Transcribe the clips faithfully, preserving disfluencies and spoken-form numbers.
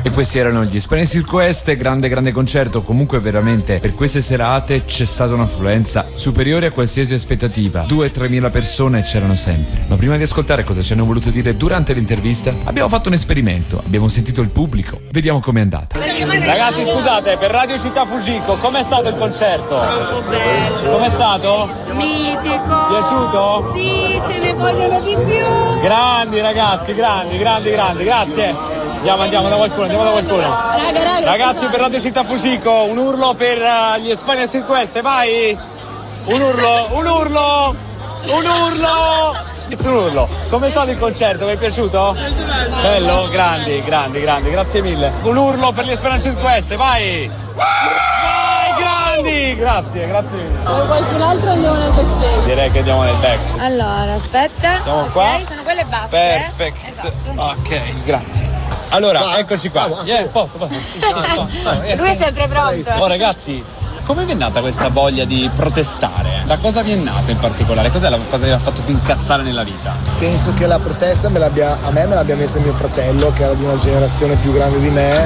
E questi erano gli Spagna Circo Est, grande grande concerto. Comunque veramente per queste serate c'è stata un'affluenza superiore a qualsiasi aspettativa. due tre mila persone c'erano sempre. Ma prima di ascoltare cosa ci hanno voluto dire durante l'intervista, abbiamo fatto un esperimento, abbiamo sentito il pubblico, vediamo com'è andata. Ragazzi, scusate, per Radio Città Fujiko com'è stato il concerto? Troppo bello. Com'è stato? Mitico. Piaciuto? Sì, ce ne vogliono di più. Grandi ragazzi, grandi, grandi, grandi, grazie. Andiamo, andiamo da qualcuno, andiamo da qualcuno. Raga, raga, Ragazzi, per Radio Città Fujiko, un urlo per uh, gli Spagna Circo Est, vai! Un urlo, un urlo, un urlo! Nessun urlo. Com'è stato il concerto? Vi è piaciuto? Molto bello. Bello? Grandi, grandi, grandi, grazie mille. Un urlo per gli Spagna Circo Est, vai! Vai, grandi! Grazie, grazie mille. Con qualcun altro andiamo nel backstage. Direi che andiamo nel back. Allora, aspetta. Siamo qua. Ok, sono quelle basse. Perfetto. Esatto. Ok, grazie. Allora, eccoci qua. Yeah, posto, posto. Lui è sempre pronto. Oh ragazzi, come vi è nata questa voglia di protestare? Da cosa vi è nata in particolare? Cos'è la cosa che vi ha fatto più incazzare nella vita? Penso che la protesta me l'abbia, a me me l'abbia messa mio fratello, che era di una generazione più grande di me.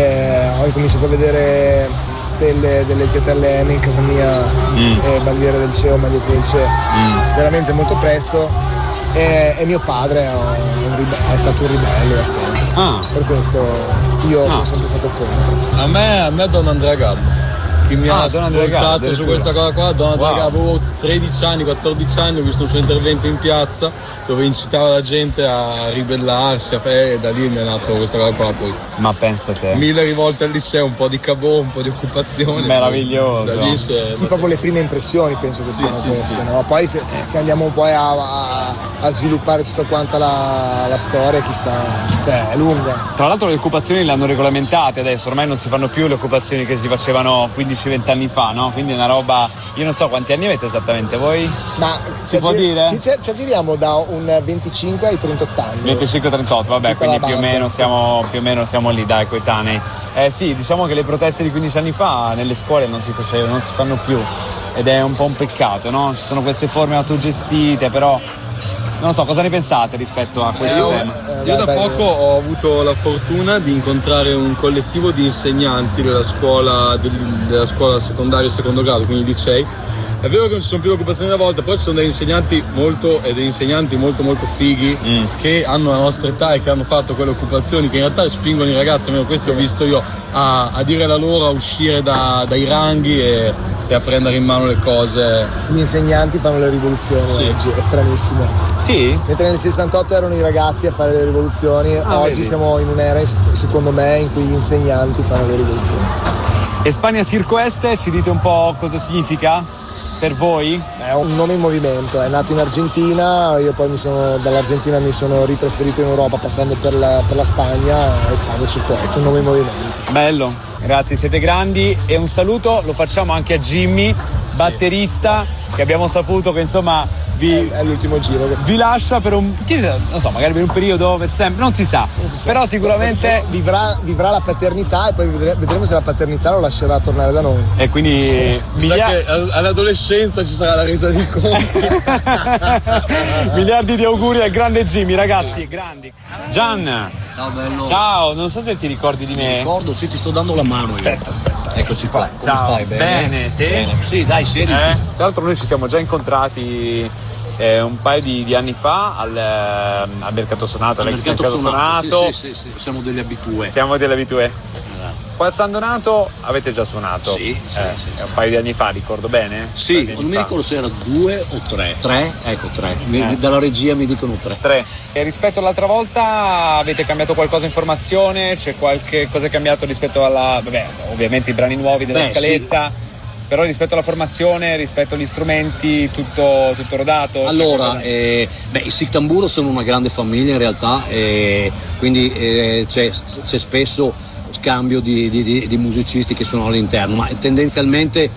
E ho incominciato a vedere stelle delle Fiatellene in casa mia, mm. e bandiere del C E O, magliette del C E O, mm. veramente molto presto. E, e mio padre è, un ribelle, è stato un ribelle da sempre. Ah. Per questo io ah. sono sempre stato contro. A me, a me Don Andrea Gallo. Chi mi ah, ha ascoltato su questa cosa qua, Don Andrea Gallo, avevo tredici anni, quattordici anni, ho visto un suo intervento in piazza dove incitava la gente a ribellarsi, a fare, e da lì mi è nato questa cosa qua. Poi ma pensa te, mille rivolte al liceo, un po' di cabò, un po' di occupazione, meraviglioso. Da lì c'è... sì, proprio le prime impressioni penso che siano sì, queste, sì, no? Poi se, se andiamo un po' a, a, a sviluppare tutta quanta la, la storia, chissà, cioè è lunga. Tra l'altro le occupazioni le hanno regolamentate adesso, ormai non si fanno più le occupazioni che si facevano quindici venti anni fa, no? Quindi è una roba, io non so quanti anni avete esattamente voi? Ma si può gi- dire? Ci, ci aggiriamo da un venticinque ai trentotto anni. venticinque trentotto, vabbè, Tutta quindi più o meno siamo più o meno siamo lì, dai, coetanei. Eh sì, diciamo che le proteste di quindici anni fa nelle scuole non si facevano, non si fanno più, ed è un po' un peccato, no? Ci sono queste forme autogestite, però non so, cosa ne pensate rispetto a questo eh, tema? Eh, io da poco ho avuto la fortuna di incontrare un collettivo di insegnanti della scuola, del, della scuola secondaria e secondo grado, quindi licei. È vero che non ci sono più occupazioni una volta, poi ci sono degli insegnanti molto e degli insegnanti molto molto fighi mm. che hanno la nostra età e che hanno fatto quelle occupazioni che in realtà spingono i ragazzi, almeno questo ho visto io, a, a dire la loro, a uscire da, dai ranghi e, e a prendere in mano le cose. Gli insegnanti fanno le rivoluzioni sì. oggi, è stranissimo. Sì? Mentre nel sessantotto erano i ragazzi a fare le rivoluzioni, ah, oggi vedi. Siamo in un'era, secondo me, in cui gli insegnanti fanno le rivoluzioni. E Spagna Circo Est, ci dite un po' cosa significa? Per voi? È un nome in movimento, è nato in Argentina, io poi mi sono, dall'Argentina mi sono ritrasferito in Europa passando per la, per la Spagna, e Spagna Circo Est, un nome in movimento. Bello, grazie, siete grandi, e un saluto lo facciamo anche a Jimmy, sì. batterista, che abbiamo saputo che insomma vi, è, è l'ultimo giro che vi lascia per un, non so, magari per un periodo, per sempre, non si sa, non si sa. Però sicuramente vivrà, vivrà la paternità e poi vedremo, vedremo se la paternità lo lascerà tornare da noi. E quindi miglia... che all'adolescenza ci sarà la resa di conto. Miliardi di auguri al grande Jimmy, ragazzi, grandi. Gian, ciao bello. Ciao, non so se ti ricordi di me. Mi ricordo, sì, ti sto dando la mano. Aspetta, io. aspetta. Eccoci qua. Come ciao. Stai? Bene? Bene, te? Bene. Sì, dai, siediti. Eh? Tra l'altro noi ci siamo già incontrati eh, un paio di, di anni fa al, eh, al Mercato Sonato, all'ex Mercato Sonato. Sì, sì, sì, sì, siamo degli abitué. Siamo degli abitué. Qua a San Donato avete già suonato? Sì, sì, eh, sì, sì. Un paio di anni fa, ricordo bene? Sì, non mi ricordo se era due o tre. Tre? Ecco, tre. Mi, eh. Dalla regia mi dicono tre. Tre. E rispetto all'altra volta avete cambiato qualcosa in formazione? C'è qualche cosa cambiato rispetto alla... Vabbè, ovviamente i brani nuovi della Beh, scaletta. Sì. Però rispetto alla formazione, rispetto agli strumenti, tutto, tutto rodato? Allora, eh, beh, i Sic Tamburo sono una grande famiglia in realtà, eh, quindi eh, c'è, c'è spesso scambio di, di, di musicisti che sono all'interno, ma tendenzialmente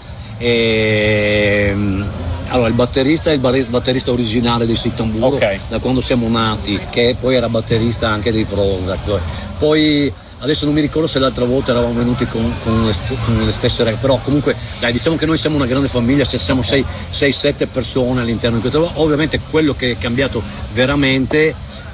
ehm, allora il batterista è il batterista originale dei Sic Tamburo, okay. Da quando siamo nati, che poi era batterista anche dei Prozac. Poi adesso non mi ricordo se l'altra volta eravamo venuti con, con, le, con le stesse regole, però comunque dai, diciamo che noi siamo una grande famiglia, se siamo sei sette persone all'interno di questo. Ovviamente quello che è cambiato veramente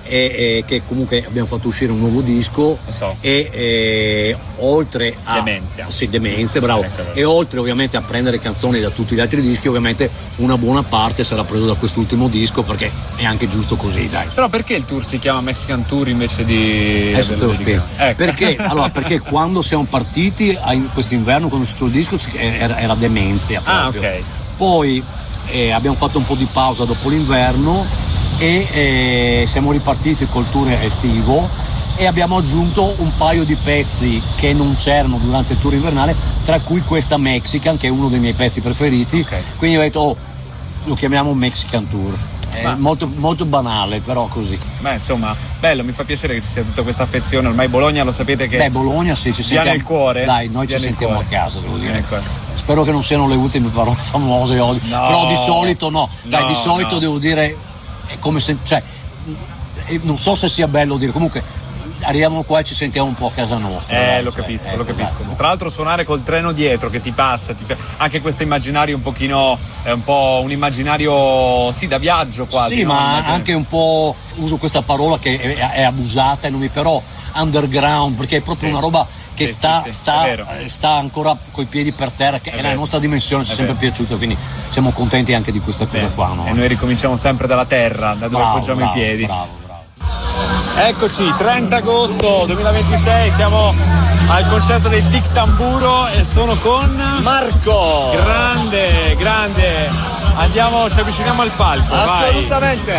e, e che comunque abbiamo fatto uscire un nuovo disco so. e, e oltre a Demenzia. sì, Demenzia, bravo, e oltre ovviamente a prendere canzoni da tutti gli altri dischi, ovviamente una buona parte sarà presa da quest'ultimo disco, perché è anche giusto così, dai. Però perché il tour si chiama Mexican Tour invece di Adesso te lo spiego. Ecco. Perché, allora, perché quando siamo partiti in quest'inverno, quando è uscito il disco, era, era Demenzia proprio. Ah, ok. Poi eh, abbiamo fatto un po' di pausa dopo l'inverno e eh, siamo ripartiti col tour estivo e abbiamo aggiunto un paio di pezzi che non c'erano durante il tour invernale, tra cui questa Mexican, che è uno dei miei pezzi preferiti. Okay. Quindi ho detto, oh, lo chiamiamo Mexican Tour. È molto, molto banale, però così. Beh, insomma, bello, mi fa piacere che ci sia tutta questa affezione. Ormai Bologna lo sapete che. Beh, Bologna sì, ci sentiamo. nel cuore. Dai, noi ci sentiamo a casa, devo dire. Spero che non siano le ultime parole famose oggi. No. Però di solito no. Dai, no, di solito no. Devo dire. È come se. Cioè, non so se sia bello dire. Comunque. Arriviamo qua e ci sentiamo un po' a casa nostra. Eh, dai, lo cioè, capisco, ecco, lo capisco. dai. Tra l'altro suonare col treno dietro che ti passa, ti fa... anche questo immaginario un pochino, è un po' un immaginario, sì, da viaggio quasi. Sì, no? ma Immagino. anche un po', uso questa parola che è, è abusata, e non mi, però underground, perché è proprio sì. una roba che sì, sta, sì, sì, sta, sta ancora coi piedi per terra, che è, è la nostra dimensione, ci è sempre piaciuta, quindi siamo contenti anche di questa cosa. Beh, qua. No? E noi ricominciamo sempre dalla terra, da dove bravo, appoggiamo bravo, i piedi. Bravo, bravo. Eccoci, trenta agosto duemilaventisei, siamo al concerto dei Sic Tamburo e sono con Marco. Grande, grande. Andiamo, ci avviciniamo al palco. Assolutamente.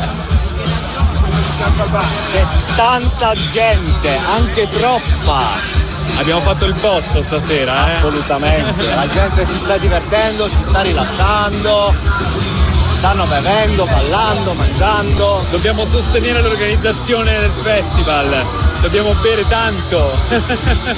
Vai. C'è tanta gente, anche troppa. Abbiamo fatto il botto stasera, eh? Assolutamente. La gente si sta divertendo, si sta rilassando. Stanno bevendo, ballando, mangiando. Dobbiamo sostenere l'organizzazione del festival. Dobbiamo bere tanto.